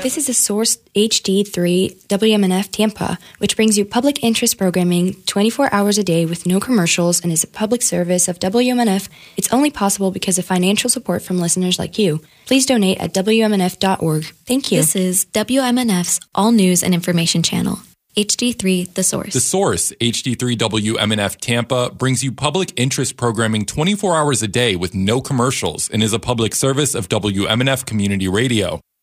This is the Source HD3 WMNF Tampa, which brings you public interest programming 24 hours a day with no commercials and is a public service of WMNF. It's only possible because of financial support from listeners like you. Please donate at WMNF.org. Thank you. This is WMNF's All News and Information Channel. HD3, The Source. The Source, HD3 WMNF Tampa, brings you public interest programming 24 hours a day with no commercials and is a public service of WMNF Community Radio.